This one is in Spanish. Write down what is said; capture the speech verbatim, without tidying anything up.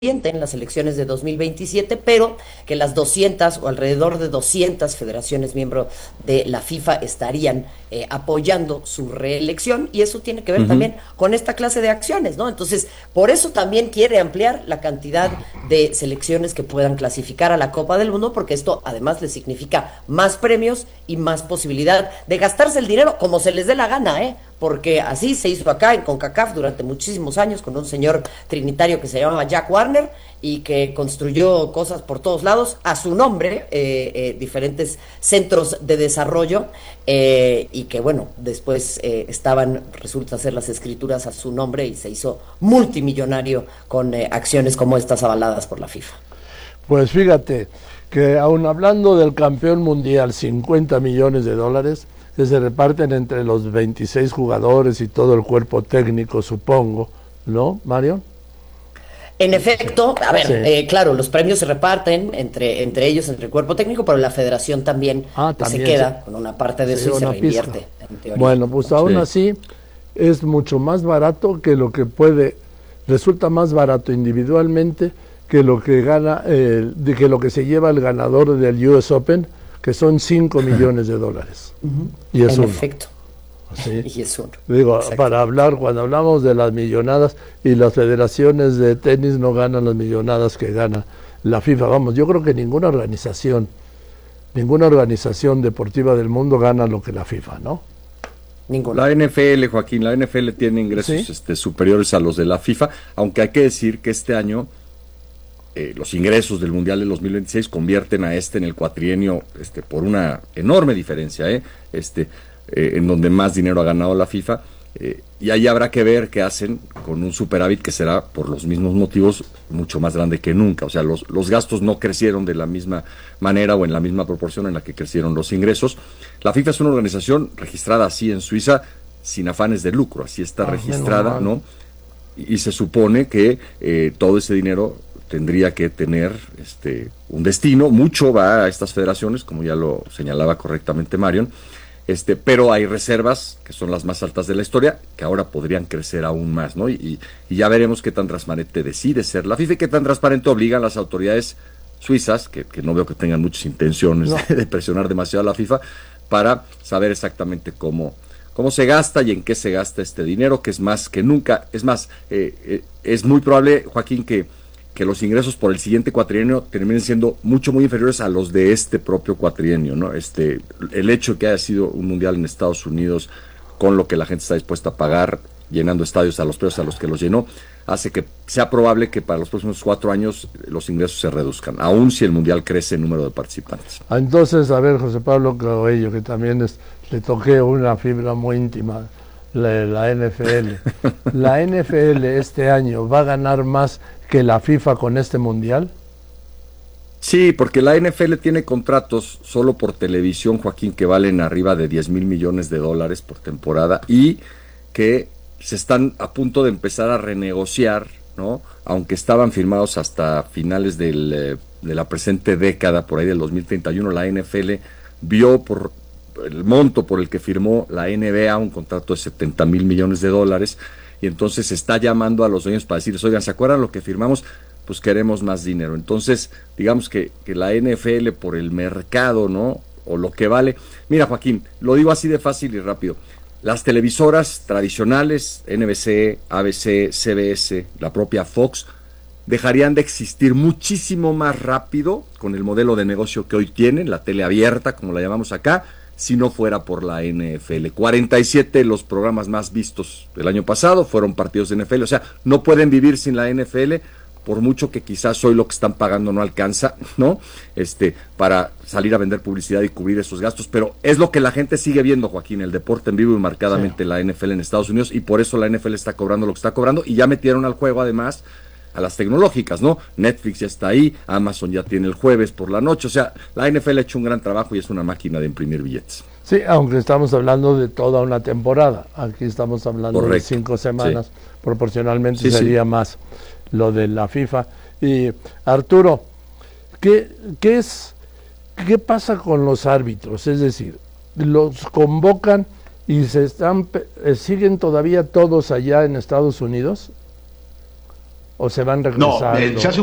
en las elecciones de dos mil veintisiete, pero que las doscientas o alrededor de doscientas federaciones miembros de la FIFA estarían eh, apoyando su reelección, y eso tiene que ver uh-huh. también con esta clase de acciones, ¿no? Entonces, por eso también quiere ampliar la cantidad de selecciones que puedan clasificar a la Copa del Mundo, porque esto además le significa más premios y más posibilidad de gastarse el dinero como se les dé la gana, ¿eh? Porque así se hizo acá en CONCACAF durante muchísimos años con un señor trinitario que se llamaba Jack Warner y que construyó cosas por todos lados a su nombre, eh, eh, diferentes centros de desarrollo, eh, y que bueno, después eh, estaban, resulta ser las escrituras a su nombre, y se hizo multimillonario con eh, acciones como estas avaladas por la FIFA. Pues fíjate que aun hablando del campeón mundial, cincuenta millones de dólares, que se reparten entre los veintiséis jugadores y todo el cuerpo técnico, supongo, ¿no, Mario? En efecto, a ver, sí. eh, claro, los premios se reparten entre entre ellos, entre el cuerpo técnico, pero la federación también, ah, también se queda sí. con una parte de eso y se reinvierte, en teoría. Bueno, pues sí. aún así es mucho más barato que lo que puede, resulta más barato individualmente que lo que gana, eh, de que lo que se lleva el ganador del U S Open, que son cinco millones de dólares. Uh-huh. Y es en uno. efecto. Sí. Y es uno. Digo, para hablar, cuando hablamos de las millonadas, y las federaciones de tenis no ganan las millonadas que gana la FIFA, vamos, yo creo que ninguna organización, ninguna organización deportiva del mundo gana lo que la FIFA, ¿no? Ninguna. La N F L, Joaquín, la N F L tiene ingresos ¿Sí? este, superiores a los de la FIFA, aunque hay que decir que este año Eh, los ingresos del Mundial de dos mil veintiséis convierten a este en el cuatrienio este, por una enorme diferencia, ¿eh? este, eh, en donde más dinero ha ganado la FIFA, eh, y ahí habrá que ver qué hacen con un superávit que será, por los mismos motivos, mucho más grande que nunca. O sea, los, los gastos no crecieron de la misma manera o en la misma proporción en la que crecieron los ingresos. La FIFA es una organización registrada así en Suiza, sin afanes de lucro, así está ah, registrada, ¿no? Y, y se supone que eh, todo ese dinero tendría que tener este un destino, mucho va a estas federaciones, como ya lo señalaba correctamente Marion, este, pero hay reservas que son las más altas de la historia, que ahora podrían crecer aún más, ¿no? Y, y ya veremos qué tan transparente decide ser la FIFA y qué tan transparente obligan las autoridades suizas, que, que no veo que tengan muchas intenciones no. de, de presionar demasiado a la FIFA, para saber exactamente cómo, cómo se gasta y en qué se gasta este dinero, que es más que nunca, es más, eh, eh, es muy probable, Joaquín, que que los ingresos por el siguiente cuatrienio terminen siendo mucho, muy inferiores a los de este propio cuatrienio, ¿no? Este, el hecho de que haya sido un mundial en Estados Unidos, con lo que la gente está dispuesta a pagar, llenando estadios a los precios a los que los llenó, hace que sea probable que para los próximos cuatro años los ingresos se reduzcan, aun si el mundial crece en número de participantes. Entonces, a ver, José Pablo Coello, que también es, le toqué una fibra muy íntima, la, la N F L. ¿La N F L este año va a ganar más que la FIFA con este mundial? Sí, porque la N F L tiene contratos solo por televisión, Joaquín, que valen arriba de diez mil millones de dólares por temporada, y que se están a punto de empezar a renegociar, ¿no? Aunque estaban firmados hasta finales del, eh, de la presente década, por ahí del dos mil treinta y uno, la N F L vio por el monto por el que firmó la N B A un contrato de setenta mil millones de dólares, y entonces está llamando a los dueños para decirles, oigan, ¿se acuerdan lo que firmamos? Pues queremos más dinero. Entonces, digamos que, que la N F L, por el mercado, ¿no? O lo que vale. Mira, Joaquín, lo digo así de fácil y rápido. Las televisoras tradicionales, N B C, A B C, C B S, la propia Fox, dejarían de existir muchísimo más rápido con el modelo de negocio que hoy tienen, la tele abierta, como la llamamos acá, si no fuera por la N F L. cuarenta y siete de los programas más vistos del año pasado fueron partidos de N F L, o sea, no pueden vivir sin la N F L, por mucho que quizás hoy lo que están pagando no alcanza, ¿no? Este, para salir a vender publicidad y cubrir esos gastos, pero es lo que la gente sigue viendo, Joaquín, el deporte en vivo y marcadamente sí. La N F L en Estados Unidos, y por eso la N F L está cobrando lo que está cobrando, y ya metieron al juego además a las tecnológicas, ¿no? Netflix ya está ahí, Amazon ya tiene el jueves por la noche, o sea, la N F L ha hecho un gran trabajo y es una máquina de imprimir billetes. Sí, aunque estamos hablando de toda una temporada, aquí estamos hablando Correcto. de cinco semanas, sí. proporcionalmente sí, sería sí. más lo de la FIFA. Y Arturo, ¿qué, qué es, qué pasa con los árbitros? Es decir, los convocan y se están, siguen todavía todos allá en Estados Unidos. o se van regresando? No, eh, se hace